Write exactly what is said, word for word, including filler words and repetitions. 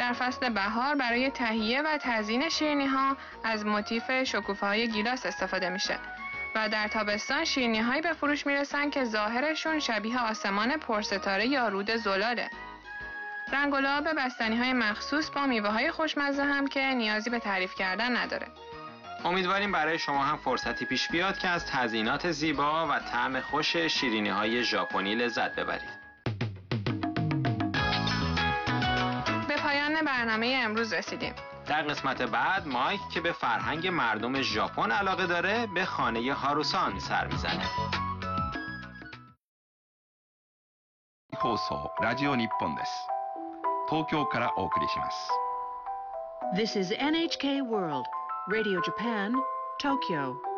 در فصل بهار برای تهیه و تزیین شیرینی‌ها از موتیف شکوفه‌های گیلاس استفاده میشه و در تابستان شیرینی‌هایی به فروش میرسن که ظاهرشون شبیه آسمان پرستاره یا رود زلاله. رنگ و لعاب بستنی‌های مخصوص با میوه‌های خوشمزه هم که نیازی به تعریف کردن نداره. امیدواریم برای شما هم فرصتی پیش بیاد که از تزیینات زیبا و طعم خوش شیرینی‌های ژاپنی لذت ببرید. به پایان برنامه امروز رسیدیم. در قسمت بعد مایک که به فرهنگ مردم ژاپن علاقه داره به خانه هاروسان سر میزنه. 放送ラジオ日本です。東京からお送りします。 This is エヌエイチケー World, Radio Japan, Tokyo.